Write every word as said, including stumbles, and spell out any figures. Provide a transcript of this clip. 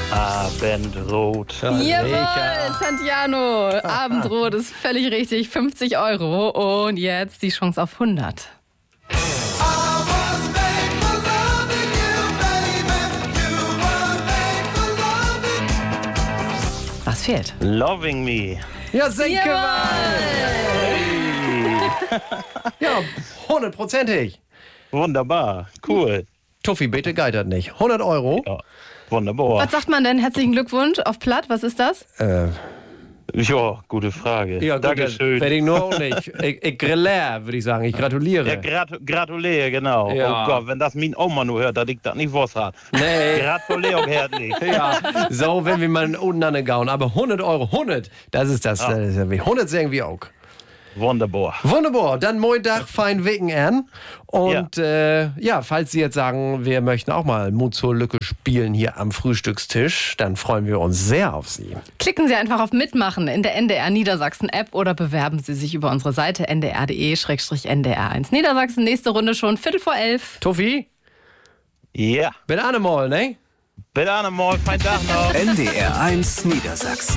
Abendrot. Jawohl, Santiano. Abendrot ist völlig richtig. fünfzig Euro. Und jetzt die Chance auf hundert. Was fehlt? Loving Me. Ja, Senke Ja, hundertprozentig. Wunderbar. Cool. Tuffi, bitte geitert nicht. hundert Euro. Ja, wunderbar. Was sagt man denn? Herzlichen Glückwunsch auf Platt. Was ist das? Äh, Ja, gute Frage. ja, gut, Dankeschön. werde ich nur auch nicht. Ich, ich gratuliere, würde ich sagen. Ich gratuliere. Ja, gratu gratuliere, genau. Ja. Oh Gott, wenn das mein Oma nur hört, dass ich das nicht was hat. Nee. Gratuliere herzlich. Ja, so, wenn wir mal untereinander gauen. Aber hundert Euro, hundert, das ist das. Ja. das ist ja wie hundert sagen wir auch. Wunderbar. Wunderbar, dann moin Tag, fein Wegen an. Und ja. Äh, ja, falls Sie jetzt sagen, wir möchten auch mal Mut zur Lücke spielen hier am Frühstückstisch, dann freuen wir uns sehr auf Sie. Klicken Sie einfach auf Mitmachen in der N D R Niedersachsen App oder bewerben Sie sich über unsere Seite n d r punkt d e N D R eins Niedersachsen. Nächste Runde schon Viertel vor elf. Tuffi? Ja. Bin Annemal, ne? Bitte einmal, feinen Tag noch. N D R eins Niedersachsen.